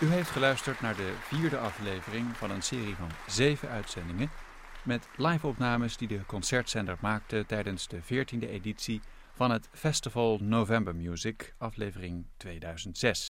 U heeft geluisterd naar de 4e aflevering van een serie van 7 uitzendingen met live-opnames die de concertzender maakte tijdens de 14e editie van het Festival November Music, aflevering 2006.